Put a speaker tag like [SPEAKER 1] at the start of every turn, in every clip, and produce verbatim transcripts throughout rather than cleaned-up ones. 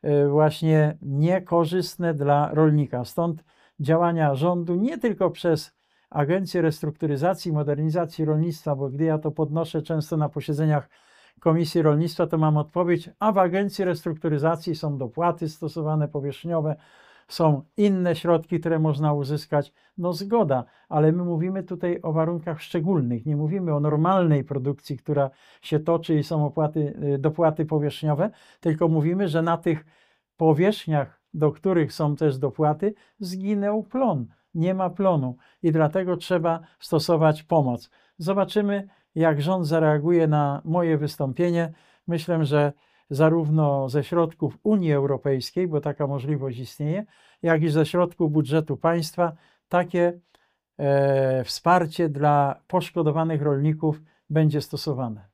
[SPEAKER 1] właśnie niekorzystne dla rolnika. Stąd działania rządu nie tylko przez Agencję Restrukturyzacji i Modernizacji Rolnictwa, bo gdy ja to podnoszę często na posiedzeniach Komisji Rolnictwa, to mam odpowiedź, a w Agencji Restrukturyzacji są dopłaty stosowane powierzchniowe, są inne środki, które można uzyskać. No zgoda, ale my mówimy tutaj o warunkach szczególnych, nie mówimy o normalnej produkcji, która się toczy i są opłaty, dopłaty powierzchniowe, tylko mówimy, że na tych powierzchniach, do których są też dopłaty, zginął plon, nie ma plonu i dlatego trzeba stosować pomoc. Zobaczymy, jak rząd zareaguje na moje wystąpienie. Myślę, że zarówno ze środków Unii Europejskiej, bo taka możliwość istnieje, jak i ze środków budżetu państwa takie e, wsparcie dla poszkodowanych rolników będzie stosowane.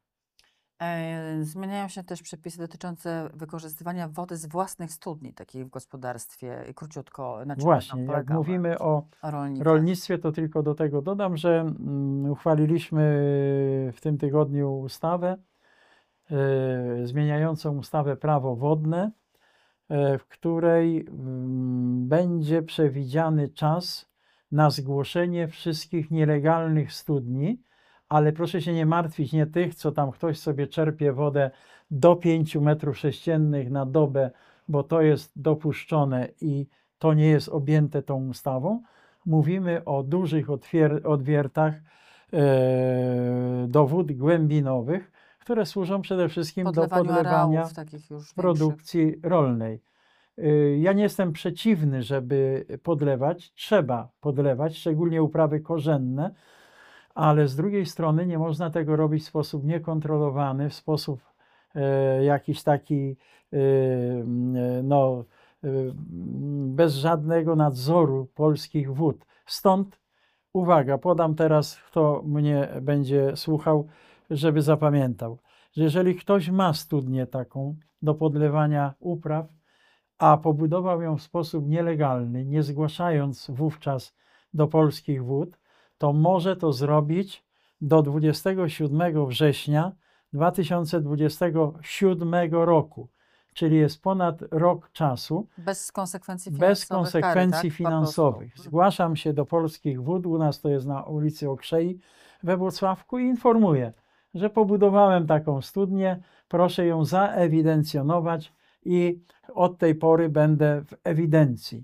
[SPEAKER 2] E, Zmieniają się też przepisy dotyczące wykorzystywania wody z własnych studni, takiej w gospodarstwie. I króciutko, na czym
[SPEAKER 1] Właśnie,
[SPEAKER 2] będą
[SPEAKER 1] jak
[SPEAKER 2] polegały
[SPEAKER 1] mówimy o
[SPEAKER 2] o rolnikach.
[SPEAKER 1] rolnictwie, to tylko do tego dodam, że mm, uchwaliliśmy w tym tygodniu ustawę e, zmieniającą ustawę Prawo Wodne, e, w której mm, będzie przewidziany czas na zgłoszenie wszystkich nielegalnych studni, ale proszę się nie martwić, nie tych, co tam ktoś sobie czerpie wodę do pięciu metrów sześciennych na dobę, bo to jest dopuszczone i to nie jest objęte tą ustawą. Mówimy o dużych odwiertach e, do wód głębinowych, które służą przede wszystkim
[SPEAKER 2] Podlewaniu
[SPEAKER 1] do podlewania
[SPEAKER 2] areałów takich już
[SPEAKER 1] produkcji
[SPEAKER 2] większych.
[SPEAKER 1] rolnej. Ja nie jestem przeciwny, żeby podlewać, trzeba podlewać, szczególnie uprawy korzenne, ale z drugiej strony nie można tego robić w sposób niekontrolowany, w sposób e, jakiś taki e, no, e, bez żadnego nadzoru polskich wód. Stąd uwaga, podam teraz, kto mnie będzie słuchał, żeby zapamiętał, że jeżeli ktoś ma studnię taką do podlewania upraw, a pobudował ją w sposób nielegalny, nie zgłaszając wówczas do polskich wód, to może to zrobić do dwudziestego siódmego września dwa tysiące dwudziestego siódmego roku, czyli jest ponad rok czasu.
[SPEAKER 2] Bez konsekwencji finansowych.
[SPEAKER 1] Bez konsekwencji
[SPEAKER 2] kary, tak?
[SPEAKER 1] finansowych. Zgłaszam się do polskich wód, u nas to jest na ulicy Okrzei we Włocławku i informuję, że pobudowałem taką studnię, proszę ją zaewidencjonować i od tej pory będę w ewidencji.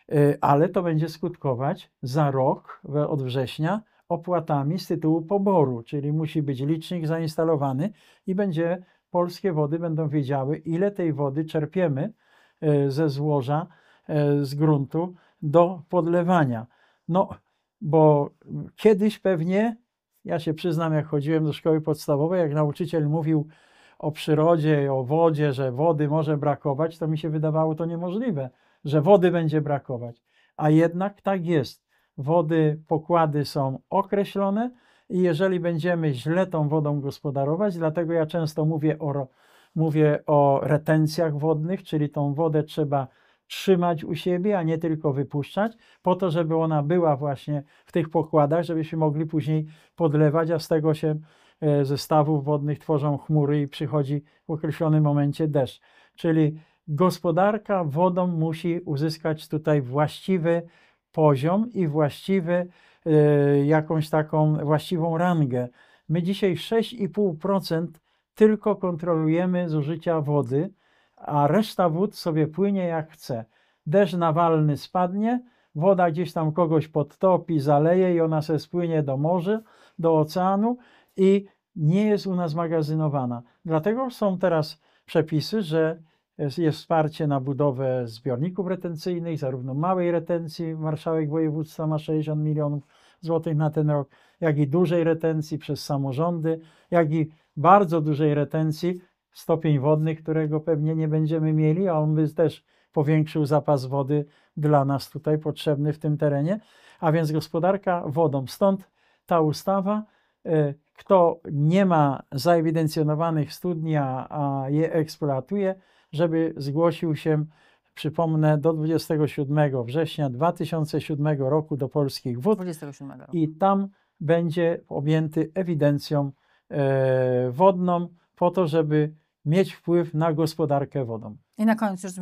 [SPEAKER 1] Ale to będzie skutkować za rok, od września, opłatami z tytułu poboru, czyli musi być licznik zainstalowany i będzie, polskie wody będą wiedziały, ile tej wody czerpiemy ze złoża, z gruntu do podlewania. No, bo kiedyś pewnie, ja się przyznam, jak chodziłem do szkoły podstawowej, jak nauczyciel mówił o przyrodzie, o wodzie, że wody może brakować, to mi się wydawało to niemożliwe, że wody będzie brakować. A jednak tak jest. Wody, pokłady są określone i jeżeli będziemy źle tą wodą gospodarować, dlatego ja często mówię o, mówię o retencjach wodnych, czyli tą wodę trzeba trzymać u siebie, a nie tylko wypuszczać, po to, żeby ona była właśnie w tych pokładach, żebyśmy mogli później podlewać, a z tego się ze stawów wodnych tworzą chmury i przychodzi w określonym momencie deszcz. Czyli gospodarka wodą musi uzyskać tutaj właściwy poziom i właściwy, y, jakąś taką właściwą rangę. My dzisiaj sześć i pół procent tylko kontrolujemy zużycia wody, a reszta wód sobie płynie jak chce. Deszcz nawalny spadnie, woda gdzieś tam kogoś podtopi, zaleje i ona sobie spłynie do morza, do oceanu i nie jest u nas magazynowana. Dlatego są teraz przepisy, że jest, jest wsparcie na budowę zbiorników retencyjnych, zarówno małej retencji, marszałek województwa ma sześćdziesiąt milionów złotych na ten rok, jak i dużej retencji przez samorządy, jak i bardzo dużej retencji, stopień wodny, którego pewnie nie będziemy mieli, a on by też powiększył zapas wody dla nas tutaj potrzebny w tym terenie, a więc gospodarka wodą. Stąd ta ustawa. Kto nie ma zaewidencjonowanych studni, a, a je eksploatuje, żeby zgłosił się, przypomnę, do dwudziestego siódmego września dwa tysiące siódmego roku do polskich wód
[SPEAKER 2] dwudziestego siódmego roku.
[SPEAKER 1] I tam będzie objęty ewidencją e, wodną po to, żeby mieć wpływ na gospodarkę wodą.
[SPEAKER 2] I na koniec już